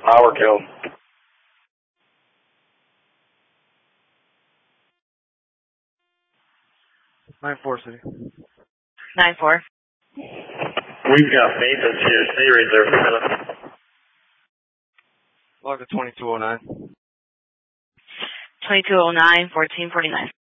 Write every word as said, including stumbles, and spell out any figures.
Power kill. nine four City. nine four. We've got maintenance here. Stay right there for a minute. Log to twenty-two oh nine. twenty-two oh nine, fourteen forty-nine.